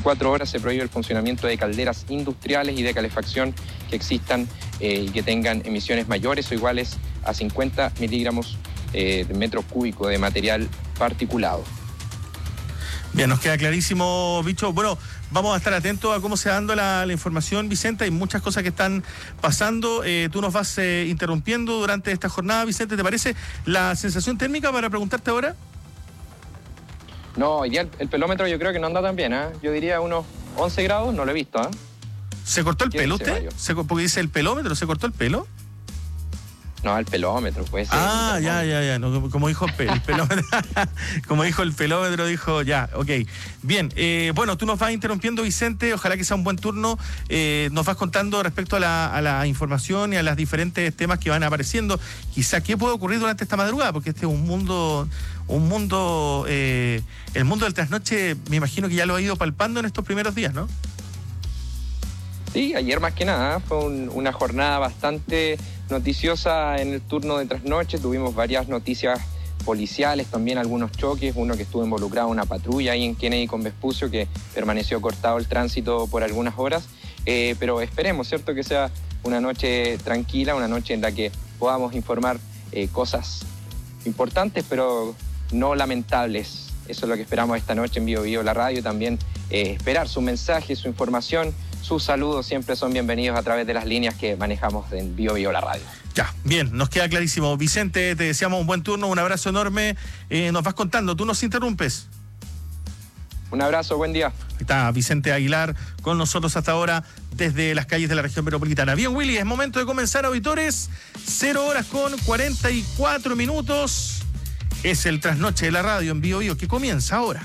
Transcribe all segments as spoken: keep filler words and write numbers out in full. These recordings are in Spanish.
veinticuatro horas se prohíbe el funcionamiento de calderas industriales y de calefacción que existan eh, y que tengan emisiones mayores o iguales a cincuenta miligramos eh, de metro cúbico de material particulado. Bien, nos queda clarísimo, Bicho. Bueno, vamos a estar atentos a cómo se va dando la, la información, Vicente. Hay muchas cosas que están pasando. Eh, tú nos vas eh, interrumpiendo durante esta jornada, Vicente. ¿Te parece la sensación térmica para preguntarte ahora? No, hoy día el, el pelómetro yo creo que no anda tan bien, ¿eh? Yo diría unos once grados, no lo he visto, ¿eh? ¿Se cortó el pelo usted? ¿Se, porque dice el pelómetro, ¿se cortó el pelo? No, el pelómetro, pues. Ah, ya, ya, ya. No, como dijo el, el pelómetro, como dijo el pelómetro, dijo ya, ok. Bien, eh, bueno, tú nos vas interrumpiendo, Vicente. Ojalá que sea un buen turno. Eh, nos vas contando respecto a la, a la información y a los diferentes temas que van apareciendo. Quizá qué puede ocurrir durante esta madrugada, porque este es un mundo, un mundo, eh, el mundo del trasnoche, me imagino que ya lo ha ido palpando en estos primeros días, ¿no? Sí, ayer más que nada fue un, una jornada bastante noticiosa en el turno de trasnoche. Tuvimos varias noticias policiales, también algunos choques, uno que estuvo involucrado en una patrulla ahí en Kennedy con Vespucio, que permaneció cortado el tránsito por algunas horas, eh, pero esperemos, ¿cierto?, que sea una noche tranquila, una noche en la que podamos informar eh, cosas importantes, pero no lamentables. Eso es lo que esperamos esta noche en Bio Bio la radio. También eh, esperar su mensaje, su información, sus saludos siempre son bienvenidos a través de las líneas que manejamos en Bio Bio la radio. Ya, bien, nos queda clarísimo. Vicente, te deseamos un buen turno, un abrazo enorme. Eh, nos vas contando, tú nos interrumpes. Un abrazo, buen día. Ahí está Vicente Aguilar con nosotros hasta ahora desde las calles de la región metropolitana. Bien, Willy, es momento de comenzar, auditores. Cero horas con cuarenta y cuatro minutos. Es el trasnoche de la radio en Bio Bio que comienza ahora.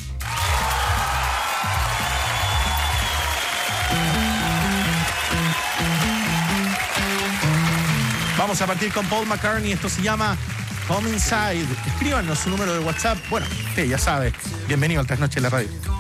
Vamos a partir con Paul McCartney. Esto se llama Come Inside. Escríbanos su número de WhatsApp. Bueno, usted ya sabe. Bienvenido al Trasnoche de la Radio.